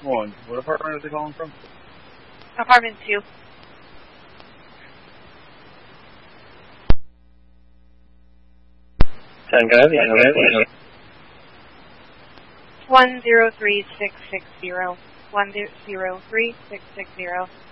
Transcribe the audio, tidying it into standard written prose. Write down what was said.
One. What apartment are they calling from? Apartment 2. Tango, yeah, 103660. 103660.